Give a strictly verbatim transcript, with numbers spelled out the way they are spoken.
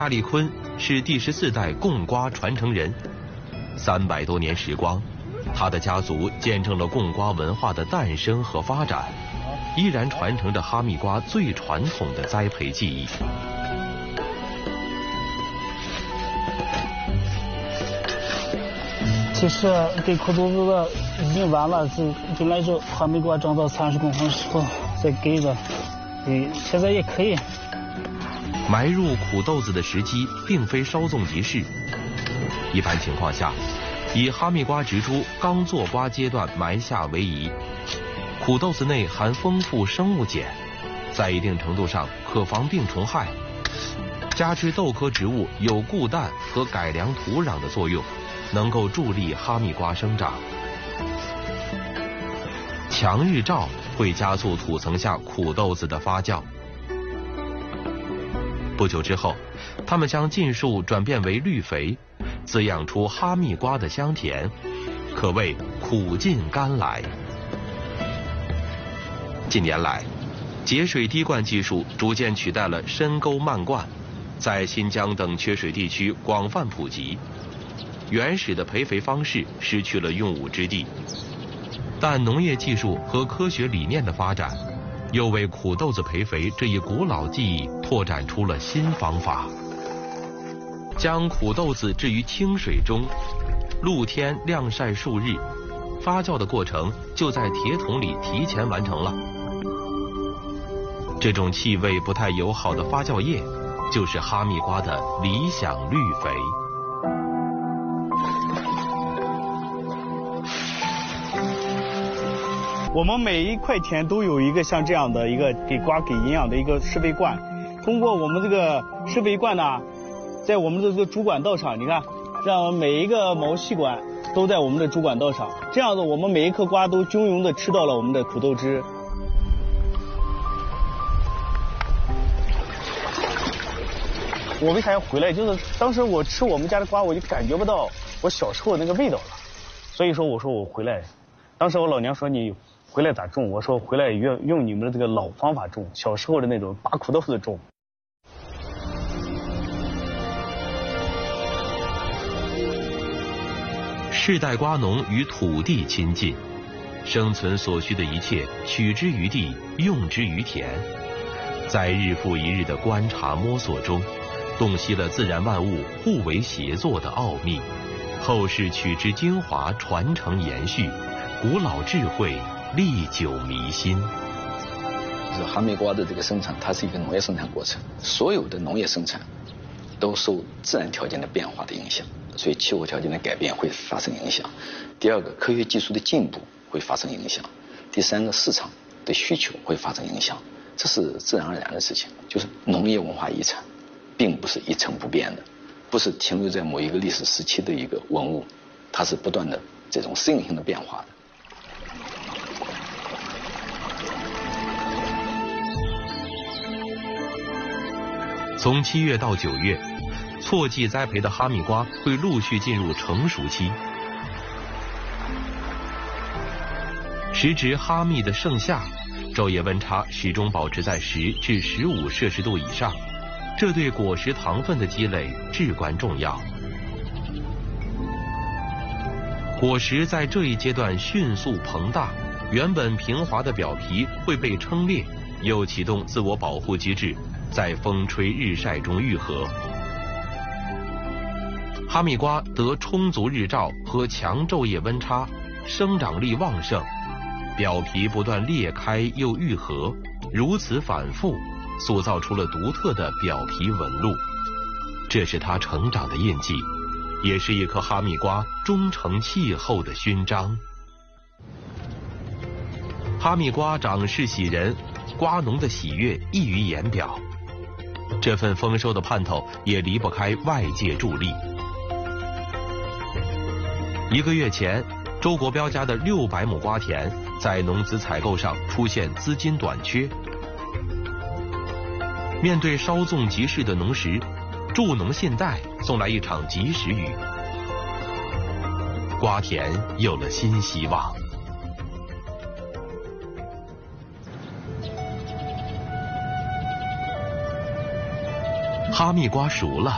夏立坤是第十四代贡瓜传承人，三百多年时光，他的家族见证了贡瓜文化的诞生和发展，依然传承着哈密瓜最传统的栽培技艺。 其实给苦豆子的已经晚了，是本来就哈密瓜长到三十公分时候再给的，对，现在也可以。 埋入苦豆子的时机并非稍纵即逝，一般情况下，以哈密瓜植株刚坐瓜阶段埋下为宜。苦豆子内含丰富生物碱，在一定程度上可防病虫害，加之豆科植物有固氮和改良土壤的作用，能够助力哈密瓜生长。强日照会加速土层下苦豆子的发酵。不久之后，它们将尽数转变为绿肥，滋养出哈密瓜的香甜，可谓苦尽甘来。近年来，节水滴灌技术逐渐取代了深沟漫灌，在新疆等缺水地区广泛普及。原始的培肥方式失去了用武之地，但农业技术和科学理念的发展，又为苦豆子培肥这一古老技艺拓展出了新方法。将苦豆子置于清水中，露天晾晒数日，发酵的过程就在铁桶里提前完成了。这种气味不太友好的发酵液，就是哈密瓜的理想绿肥。 我们每一块田都有一个像这样的一个给瓜给营养的一个施肥罐，通过我们这个施肥罐呢，在我们的这个主管道上，你看，让每一个毛细管都在我们的主管道上，这样子我们每一颗瓜都均匀的吃到了我们的苦豆汁。我为啥要回来？就是当时我吃我们家的瓜，我就感觉不到我小时候那个味道了，所以说我说我回来。当时我老娘说你回来咋种？我说回来用用你们的这个老方法种，小时候的那种拔苦豆子种。 世代瓜农与土地亲近，生存所需的一切取之于地，用之于田。在日复一日的观察摸索中，洞悉了自然万物互为协作的奥秘，后世取之精华，传承延续，古老智慧历久弥新。 就是哈密瓜的这个生产，它是一个农业生产过程，所有的农业生产都受自然条件的变化的影响，所以气候条件的改变会发生影响。第二个，科学技术的进步会发生影响。第三个，市场的需求会发生影响，这是自然而然的事情。就是农业文化遗产并不是一成不变的，不是停留在某一个历史时期的一个文物，它是不断的这种适应性的变化的。 从七月到九月，错季栽培的哈密瓜会陆续进入成熟期。时值哈密的盛夏，昼夜温差始终保持在十至十五摄氏度以上，这对果实糖分的积累至关重要。果实在这一阶段迅速膨大，原本平滑的表皮会被撑裂，又启动自我保护机制，在风吹日晒中愈合。哈密瓜得充足日照和强昼夜温差，生长力旺盛，表皮不断裂开又愈合，如此反复，塑造出了独特的表皮纹路。这是它成长的印记，也是一颗哈密瓜忠诚气候的勋章。哈密瓜长势喜人，瓜农的喜悦溢于言表。这份丰收的盼头也离不开外界助力。一个月前，周国标家的六百亩瓜田在农资采购上出现资金短缺。面对稍纵即逝的农时，助农信贷送来一场及时雨，瓜田有了新希望。哈密瓜熟了，